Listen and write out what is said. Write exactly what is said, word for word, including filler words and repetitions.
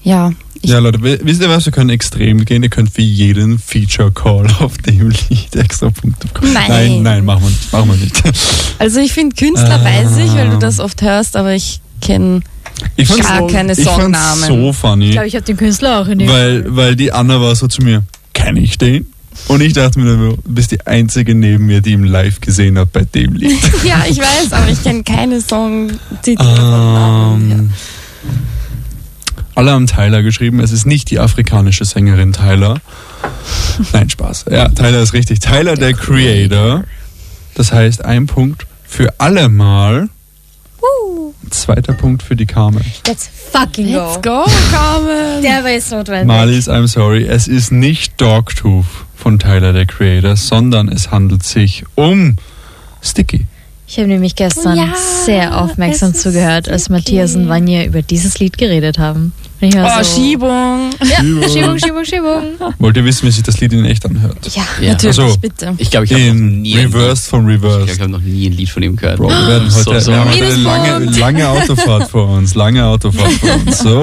ja. Ja, Leute, wisst ihr was? Wir können extrem gehen. Ihr könnt für jeden Feature-Call auf dem Lied extra Punkte bekommen. Nein. Nein, nein, machen wir nicht. Machen wir nicht. Also ich finde Künstler Ah. weiß ich, weil du das oft hörst, aber ich kenne Ich fand's gar so, keine ich fand's Songnamen. so funny, Ich glaube, ich habe den Künstler auch in die. weil, weil die Anna war so zu mir, kenn ich den? Und ich dachte mir, du bist die Einzige neben mir, die ihn live gesehen hat bei dem Lied. Ja, ich weiß, aber ich kenne keine Songtitel. von Namen her. Ähm, alle haben Tyler geschrieben. Es ist nicht die afrikanische Sängerin Tyler. Nein, Spaß. Ja, Tyler ist richtig. Tyler, der Creator. Das heißt, ein Punkt für alle mal. Zweiter Punkt für die Carmen. Let's fucking Let's go. go, Carmen. Der war jetzt notwendig. Marlies, I'm sorry. Es ist nicht Dogtooth von Tyler, der Creator, sondern es handelt sich um Sticky. Ich habe nämlich gestern Ja, sehr aufmerksam es ist zugehört, als okay. Matthias und Vanja über dieses Lied geredet haben. Und ich war Oh, so, Schiebung. Ja, Schiebung, Schiebung, Schiebung. Wollt ihr wissen, wie sich das Lied in echt anhört? Ja. Ja. Natürlich, Ach so. bitte. Ich glaube, ich habe noch In nie ein Lied, Reversed von ich glaub, Reversed. ich habe noch nie ein Lied von ihm gehört. Bro, wir werden heute So, so. wir haben heute eine Minuspunkt. lange, lange Autofahrt vor uns. Lange Autofahrt vor uns. So.